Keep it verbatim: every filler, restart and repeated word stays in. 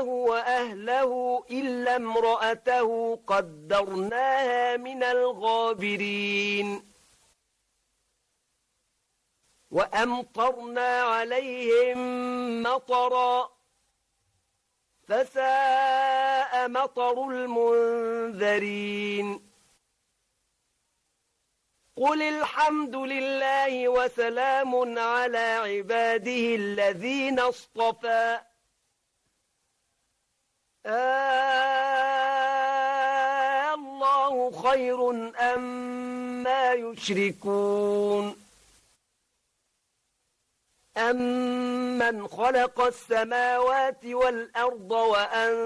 وأهله إلا امرأته قدرناها من الغابرين وأمطرنا عليهم مطرا فساء مطر المنذرين قل الحمد لله وسلام على عباده الذين اصطفى آه الله خير أما يشركون أمن خلق السماوات والأرض وأن